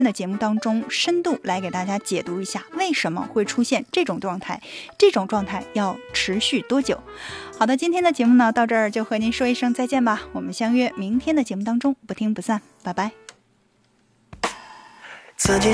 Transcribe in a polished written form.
的节目当中深度来给大家解读一下为什么会出现这种状态，这种状态要持续多久。好的，今天的节目呢到这儿就和您说一声再见吧，我们相约明天的节目当中不听不散，拜拜。